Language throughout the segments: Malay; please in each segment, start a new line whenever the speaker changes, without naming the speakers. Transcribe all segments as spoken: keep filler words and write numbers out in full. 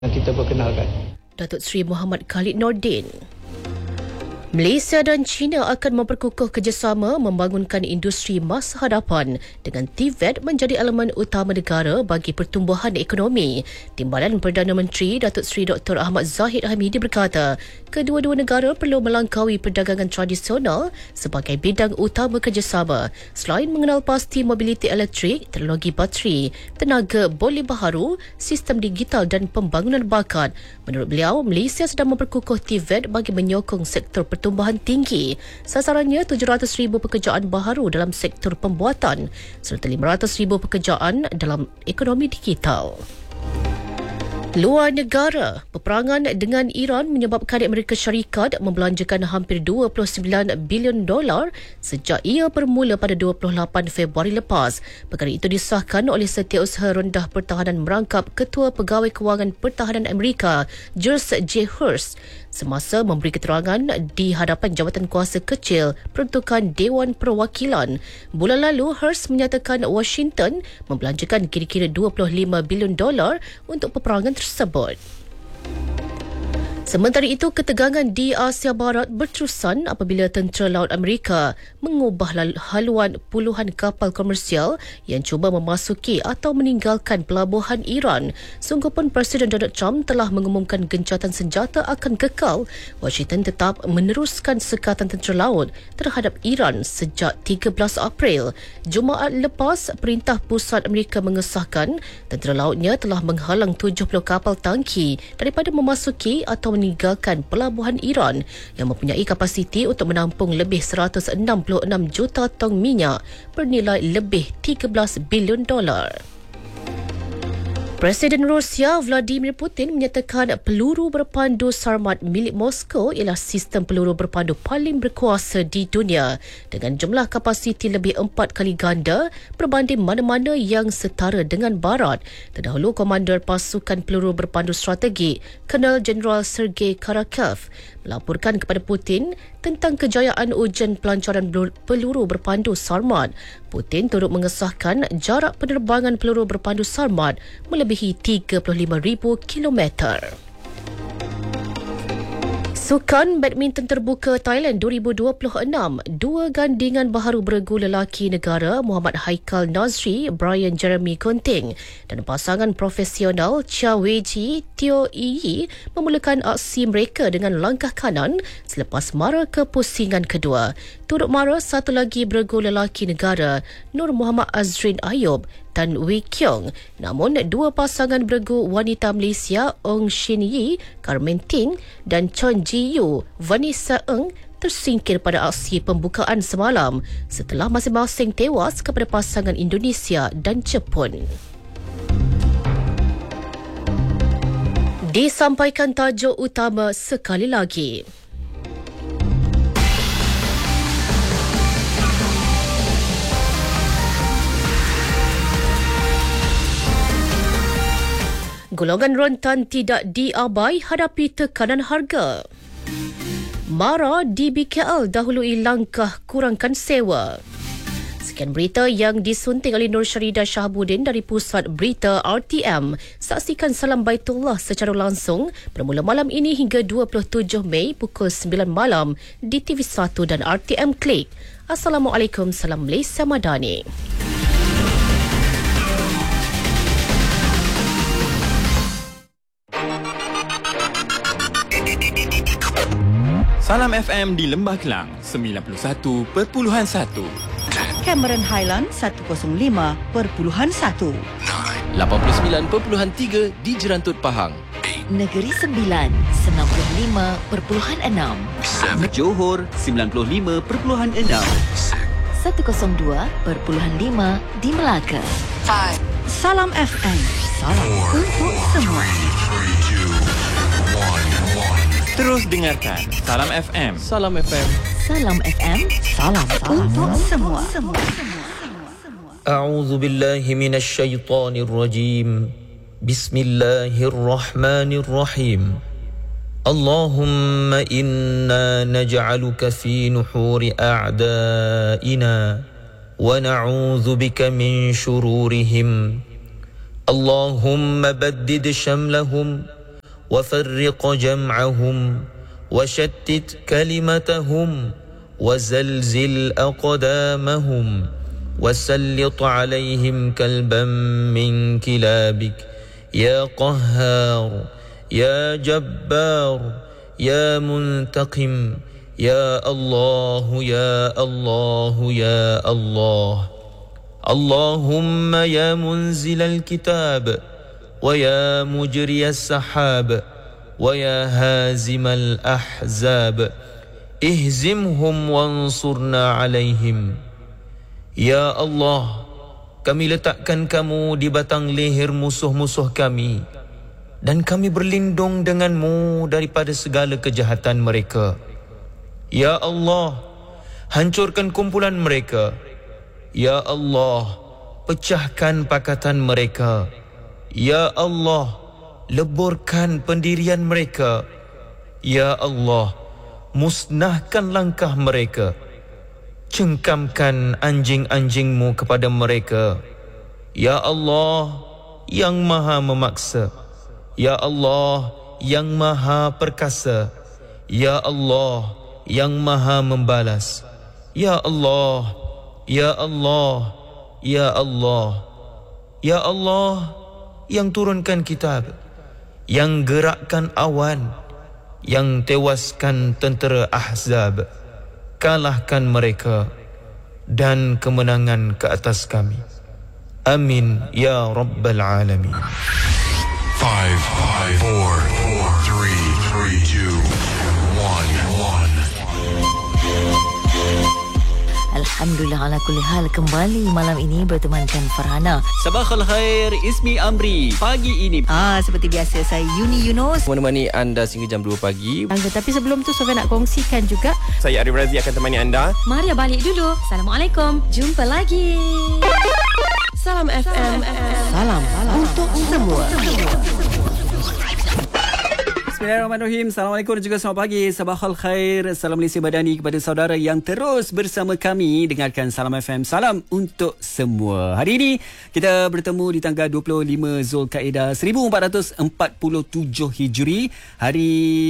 yang kita perkenalkan.
Datuk Seri Muhammad Khalid Nordin. Malaysia dan China akan memperkukuh kerjasama membangunkan industri masa hadapan dengan T V E T menjadi elemen utama negara bagi pertumbuhan ekonomi. Timbalan Perdana Menteri Datuk Seri Doktor Ahmad Zahid Hamidi berkata, kedua-dua negara perlu melangkaui perdagangan tradisional sebagai bidang utama kerjasama selain mengenal pasti mobiliti elektrik, teknologi bateri, tenaga boleh baharu, sistem digital dan pembangunan bakat. Menurut beliau, Malaysia sedang memperkukuh T V E T bagi menyokong sektor pertumbuhan tinggi. Sasarannya tujuh ratus ribu pekerjaan baharu dalam sektor pembuatan serta lima ratus ribu pekerjaan dalam ekonomi digital. Luar negara, peperangan dengan Iran menyebabkan Amerika Syarikat membelanjakan hampir dua puluh sembilan bilion dolar sejak ia bermula pada dua puluh lapan Februari lepas. Perkara itu disahkan oleh Setiausaha Rendah Pertahanan merangkap Ketua Pegawai Kewangan Pertahanan Amerika, George J. Hurst, semasa memberi keterangan di hadapan Jabatan Kuasa Kecil Peruntukan Dewan Perwakilan. Bulan lalu, Hurst menyatakan Washington membelanjakan kira-kira dua puluh lima bilion dolar untuk peperangan tersebut. Sementara itu, ketegangan di Asia Barat berterusan apabila tentera laut Amerika mengubah haluan puluhan kapal komersial yang cuba memasuki atau meninggalkan pelabuhan Iran. Sungguh pun Presiden Donald Trump telah mengumumkan gencatan senjata akan kekal, Washington tetap meneruskan sekatan tentera laut terhadap Iran sejak tiga belas April. Jumaat lepas, Perintah Pusat Amerika mengesahkan tentera lautnya telah menghalang tujuh puluh kapal tangki daripada memasuki atau meninggalkan pelabuhan Iran yang mempunyai kapasiti untuk menampung lebih seratus enam puluh enam juta tong minyak bernilai lebih tiga belas bilion dolar. Presiden Rusia Vladimir Putin menyatakan peluru berpandu Sarmat milik Moskow ialah sistem peluru berpandu paling berkuasa di dunia dengan jumlah kapasiti lebih empat kali ganda berbanding mana-mana yang setara dengan Barat. Terdahulu, Komander Pasukan Peluru Berpandu Strategik, Kolonel Jeneral Sergei Karakev, melaporkan kepada Putin tentang kejayaan ujian pelancaran peluru berpandu Sarmat. Putin turut mengesahkan jarak penerbangan peluru berpandu Sarmat melebihi tiga puluh lima ribu kilometer. Sukan Badminton Terbuka Thailand dua ribu dua puluh enam, dua gandingan baharu beregu lelaki negara Muhammad Haikal Nazri, Brian Jeremy Gunting dan pasangan profesional Chia Wei-ji, Teo Yi memulakan aksi mereka dengan langkah kanan selepas mara kepusingan kedua. Turut mara satu lagi beregu lelaki negara Nur Muhammad Azrin Ayub, Tan Wee Kiong. Namun, dua pasangan beregu wanita Malaysia Ong Shin Yi, Carmen Ting dan Chon Ji Yu, Vanessa Ng tersingkir pada aksi pembukaan semalam setelah masing-masing tewas kepada pasangan Indonesia dan Jepun. Disampaikan tajuk utama sekali lagi. Golongan rentan tidak diabai hadapi tekanan harga. Mara di B K L dahului langkah kurangkan sewa. Sekian berita yang disunting oleh Nur Syarida Shahabuddin dari Pusat Berita R T M. Saksikan Salam Baitullah secara langsung bermula malam ini hingga dua puluh tujuh Mei pukul sembilan malam di T V satu dan R T M Klik. Assalamualaikum, salam Malaysia Madani.
Salam F M di Lembah Kelang sembilan puluh satu perpuluhan satu.
Cameron Highland seratus lima perpuluhan satu.
lapan puluh sembilan perpuluhan tiga di Jerantut Pahang.
Negeri Sembilan sembilan puluh lima perpuluhan enam.
Johor sembilan puluh lima perpuluhan enam.
seratus dua perpuluhan lima di Melaka.
Salam F M. Salam untuk semua.
Terus dengarkan Salam F M.
Salam F M.
Salam F M.
Salam, salam untuk semua.
A'udzu billahi minasy syaithanir rajim. Bismillahirrahmanirrahim. Allahumma inna naj'aluka fi nuhuri a'da'ina wa na'udzu bika min syururihim. Allahumma baddid syamlahum وفرق جمعهم وشتت كلمتهم وزلزل أقدامهم وسلط عليهم كلبا من كلابك يا قهار يا جبار يا منتقم يا الله يا الله يا الله اللهم يا منزل الكتاب ويا مجري السحاب ويا هازم الأحزاب اهزمهم وانصرنا عليهم. Ya Allah, kami letakkan kamu di batang leher musuh-musuh kami dan kami berlindung denganmu daripada segala kejahatan mereka. Ya Allah, hancurkan kumpulan mereka. Ya Allah, pecahkan pakatan mereka. Ya Allah, leburkan pendirian mereka. Ya Allah, musnahkan langkah mereka. Cengkamkan anjing-anjingmu kepada mereka. Ya Allah, yang maha memaksa. Ya Allah, yang maha perkasa. Ya Allah, yang maha membalas. Ya Allah, Ya Allah, Ya Allah, Ya Allah, yang turunkan kitab, yang gerakkan awan, yang tewaskan tentera Ahzab. Kalahkan mereka dan kemenangan ke atas kami. Amin ya Rabbal Alamin.
Five, five, four, four, three, three, two, one, one.
Alhamdulillah ala kulli hal, kembali malam ini bertemankan Farhana.
Sabakhul khair, Ismi Amri. Pagi ini
Ah, seperti biasa saya Yuni Yunus.
menemani anda sehingga jam dua pagi.
Tapi sebelum tu Sofia nak kongsikan juga.
Saya Arif Razi akan temani anda.
Maria balik dulu. Assalamualaikum. Jumpa lagi. Salam F M.
Salam, salam untuk semua.
Bismillahirrahmanirrahim. Assalamualaikum dan juga selamat pagi. Sabahal khair. Salam Malaysia Badani kepada saudara yang terus bersama kami dengarkan Salam F M. Salam untuk semua. Hari ini kita bertemu di tanggal dua puluh lima Zulkaidah seribu empat ratus empat puluh tujuh Hijri. Hari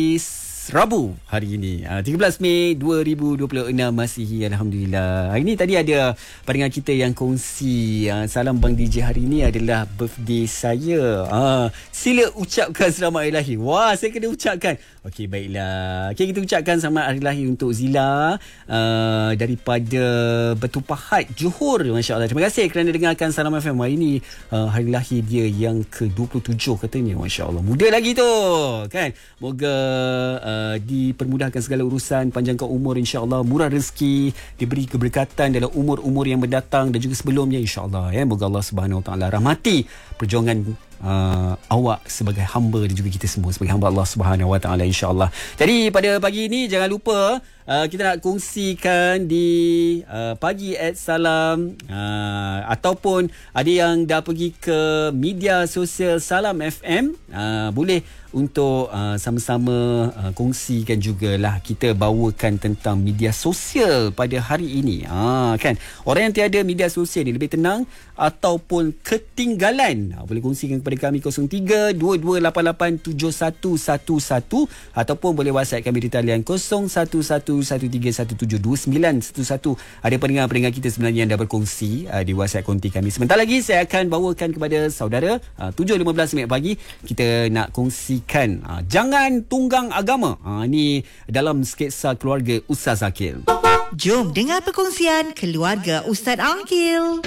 Rabu hari ini, tiga belas Mei dua ribu dua puluh enam Masihi. Alhamdulillah. Hari ini tadi ada pendengar kita yang kongsi, salam Bang D J, hari ini adalah birthday saya. Ha, sila ucapkan selamat hari lahir. Wah, saya kena ucapkan. Okey, baiklah. Okey, kita ucapkan selamat hari lahir untuk Zila uh, daripada Batu Pahat, Johor. Masya Allah. Terima kasih kerana dengarkan Salam F M. Hari ini uh, hari lahir dia yang ke dua puluh tujuh katanya. Masya Allah. Muda lagi tu, kan? Moga uh, dipermudahkan segala urusan, panjangkan umur insya-Allah, murah rezeki, diberi keberkatan dalam umur-umur yang mendatang dan juga sebelumnya insya-Allah, ya. Moga Allah Subhanahu Wa Taala rahmati perjuangan uh, awak sebagai hamba dan juga kita semua sebagai hamba Allah Subhanahu Wa Taala insya-Allah. Jadi pada pagi ini jangan lupa uh, kita nak kongsikan di uh, pagi at salam, uh, ataupun ada yang dah pergi ke media sosial Salam F M, uh, boleh untuk uh, sama-sama uh, kongsikan jugalah, kita bawakan tentang media sosial pada hari ini. Ha, kan? Orang yang tiada media sosial ni lebih tenang ataupun ketinggalan, ha, boleh kongsikan kepada kami kosong tiga dua dua lapan lapan tujuh satu satu satu ataupun boleh WhatsApp kami di talian kosong satu satu satu tiga satu tujuh dua sembilan satu satu. Ada pendengar-pendengar kita sebenarnya yang dah berkongsi uh, di WhatsApp konti kami. Sebentar lagi saya akan bawakan kepada saudara uh, tujuh lima belas minit pagi kita nak kongsi kan, ha, jangan tunggang agama. Ha, ini dalam sketsa keluarga Ustaz Akil.
Jom dengar perkongsian keluarga Ustaz Akil.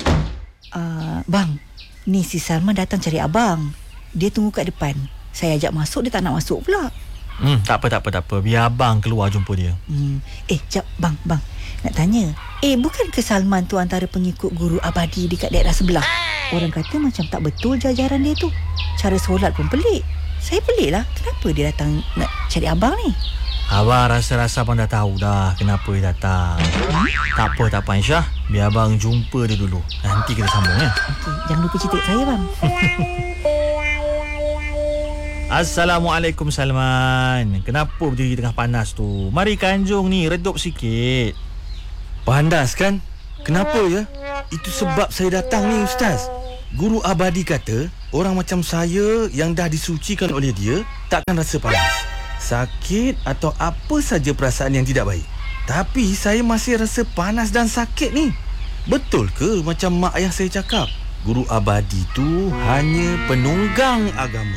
Uh, bang, ni si Salman datang cari abang. Dia tunggu kat depan. Saya ajak masuk, dia tak nak masuk pula.
Hmm, tak apa, tak apa, tak apa. Biar abang keluar jumpa dia.
Hmm. Eh, jap bang, bang. Nak tanya. Eh, bukan ke Salman tu antara pengikut guru abadi dekat daerah sebelah? Orang kata macam tak betul jajaran dia tu. Cara solat pun pelik. Saya pelik lah, kenapa dia datang nak cari abang ni?
Abang rasa-rasa abang dah tahu dah kenapa dia datang. Hmm? Tak apa, tak apa Aisyah. Biar abang jumpa dia dulu. Nanti kita sambung ya.
Okey, jangan lupa cerita saya bang.
Assalamualaikum Salman. Kenapa berdiri tengah panas tu? Mari kanjung ni, redup sikit.
Panas kan? Kenapa ya? Itu sebab saya datang ni Ustaz. Guru abadi kata orang macam saya yang dah disucikan oleh dia takkan rasa panas, sakit atau apa saja perasaan yang tidak baik. Tapi saya masih rasa panas dan sakit ni. Betul ke macam mak ayah saya cakap, guru abadi tu hanya penunggang agama?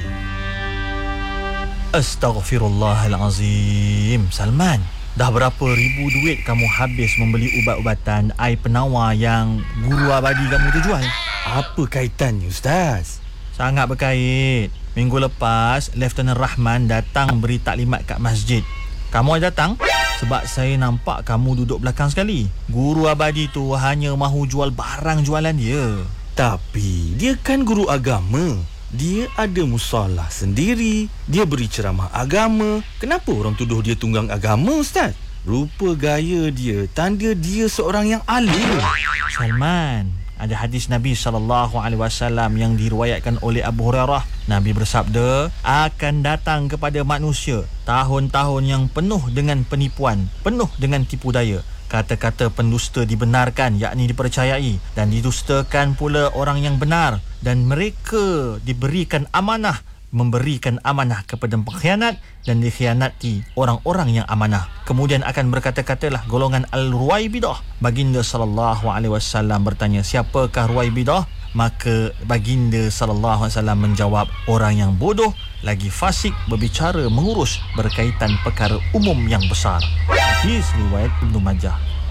Astaghfirullahalazim. Salman, dah berapa ribu duit kamu habis membeli ubat-ubatan air penawar yang guru abadi kamu tu jual?
Apa kaitannya, Ustaz?
Sangat berkait. Minggu lepas, Lieutenant Rahman datang beri taklimat kat masjid. Kamu ada datang? Sebab saya nampak kamu duduk belakang sekali. Guru abadi tu hanya mahu jual barang jualan dia.
Tapi dia kan guru agama. Dia ada musalah sendiri. Dia beri ceramah agama. Kenapa orang tuduh dia tunggang agama, Ustaz? Rupa gaya dia tanda dia seorang yang alim.
Salman, ada hadis Nabi sallallahu alaihi wasallam yang diriwayatkan oleh Abu Hurairah. Nabi bersabda, akan datang kepada manusia tahun-tahun yang penuh dengan penipuan, penuh dengan tipu daya. Kata-kata pendusta dibenarkan, yakni dipercayai, dan didustakan pula orang yang benar, dan mereka diberikan amanah, memberikan amanah kepada pengkhianat, dan dikhianati orang-orang yang amanah. Kemudian akan berkata-katalah golongan Al-Ruwaibidah. Baginda sallallahu alaihi wasallam bertanya, siapakah Ruwaibidah? Maka baginda sallallahu alaihi wasallam menjawab, orang yang bodoh lagi fasik berbicara mengurus berkaitan perkara umum yang besar. Hadis riwayat Ibnu Majah.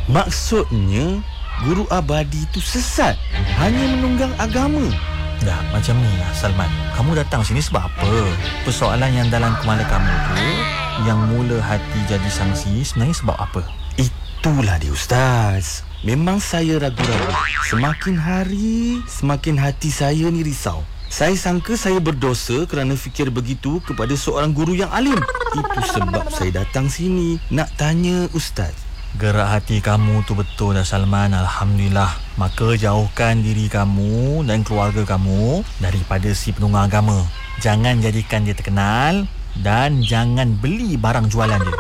Maksudnya guru abadi itu sesat, hanya menunggang agama.
Dah macam ni lah Salman, kamu datang sini sebab apa? Persoalan yang dalam kepala kamu tu, yang mula hati jadi sangsi, sebenarnya sebab apa?
Itulah dia, Ustaz. Memang saya ragu-ragu. Semakin hari, semakin hati saya ni risau. Saya sangka saya berdosa kerana fikir begitu kepada seorang guru yang alim. Itu sebab saya datang sini nak tanya Ustaz.
Gerak hati kamu tu betul dah Salman, Alhamdulillah. Maka jauhkan diri kamu dan keluarga kamu daripada si penunggang agama. Jangan jadikan dia terkenal dan jangan beli barang jualan dia.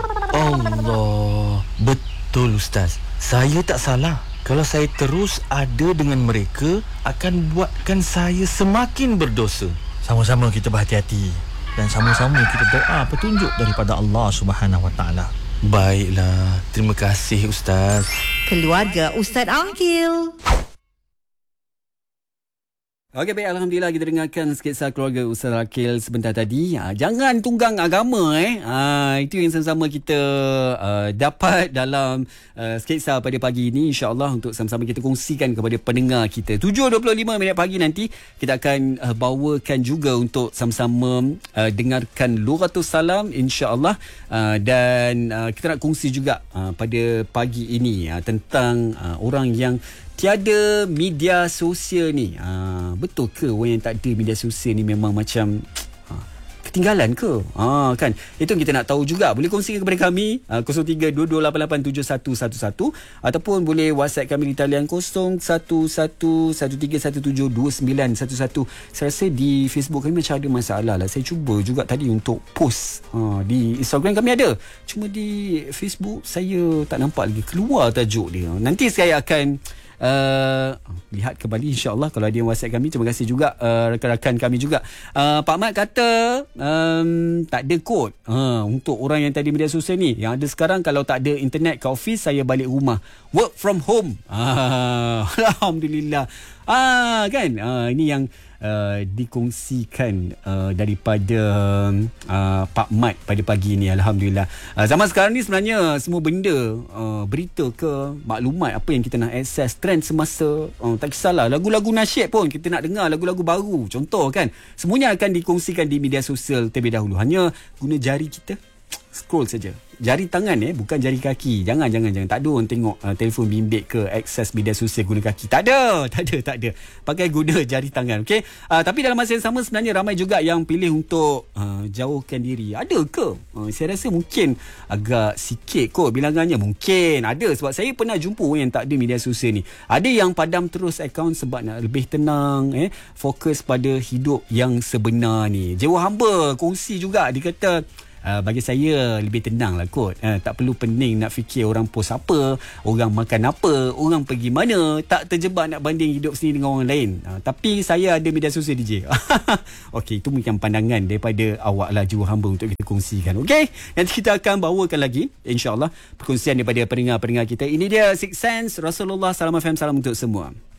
Allah, betul Ustaz. Saya tak salah. Kalau saya terus ada dengan mereka, akan buatkan saya semakin berdosa.
Sama-sama kita berhati-hati dan sama-sama kita doa petunjuk daripada Allah Subhanahu Wa Taala.
Baiklah, terima kasih Ustaz.
Keluarga Ustaz Aqil.
Okey, baik, Alhamdulillah kita dengarkan sketsa keluarga Ustaz Aqil sebentar tadi. Ha, jangan tunggang agama eh. Ha, itu yang sama-sama kita uh, dapat dalam uh, sketsa pada pagi ini, insya-Allah, untuk sama-sama kita kongsikan kepada pendengar kita. tujuh dua puluh lima minit pagi nanti kita akan uh, bawakan juga untuk sama-sama uh, dengarkan Lughatus Salam, insya-Allah, uh, dan uh, kita nak kongsi juga uh, pada pagi ini uh, tentang uh, orang yang tiada media sosial ni. Ha, betul ke orang yang tak ada media sosial ni memang macam ha, ketinggalan ke? Ha, kan? Itu kita nak tahu juga. Boleh kongsikan kepada kami uh, kosong tiga dua dua lapan lapan tujuh satu satu satu ataupun boleh WhatsApp kami di talian kosong satu satu satu tiga satu tujuh dua sembilan satu satu. Saya rasa di Facebook kami macam ada masalah lah. Saya cuba juga tadi untuk post ha, di Instagram kami ada. Cuma di Facebook saya tak nampak lagi keluar tajuk dia. Nanti saya akan Uh, lihat kembali, insya-Allah, kalau ada yang WhatsApp kami. Terima kasih juga uh, rakan-rakan kami juga. uh, Pak Mat kata um, tak ada kod uh, untuk orang yang tadi media sosial ni. Yang ada sekarang, kalau tak ada internet ke office, saya balik rumah, work from home. uh, Alhamdulillah. Ah, kan? Uh, ini yang uh, dikongsikan uh, daripada uh, Pak Mat pada pagi ini. Alhamdulillah. Uh, zaman sekarang ni sebenarnya semua benda, uh, berita ke maklumat apa yang kita nak akses, trend semasa, uh, tak kisahlah, lagu-lagu nasyid pun kita nak dengar, lagu-lagu baru, contoh kan, semuanya akan dikongsikan di media sosial terlebih dahulu. Hanya guna jari kita, scroll saja. Jari tangan eh, bukan jari kaki. Jangan jangan jangan. Tak ada orang tengok uh, telefon bimbit ke akses media sosial guna kaki. Tak ada, tak ada, tak ada. Pakai guna jari tangan, okey? Uh, tapi dalam masa yang sama sebenarnya ramai juga yang pilih untuk uh, jauhkan diri. Ada ke? Uh, saya rasa mungkin agak sikit kot bilangannya. Mungkin ada, sebab saya pernah jumpa orang yang tak ada media sosial ni. Ada yang padam terus akaun sebab nak lebih tenang, eh, fokus pada hidup yang sebenar ni. Jiwa hamba kongsi juga, dia kata uh, bagi saya lebih tenang lah kot. Uh, tak perlu pening nak fikir orang post apa, orang makan apa, orang pergi mana. Tak terjebak nak banding hidup sendiri dengan orang lain. Uh, tapi saya ada media sosial D J. Okey, itu mungkin pandangan daripada awak lah jiwa hamba untuk kita kongsikan. Okey, nanti kita akan bawakan lagi insya-Allah perkongsian daripada pendengar-pendengar kita. Ini dia Six Sense Rasulullah. Salam F M, salam untuk semua.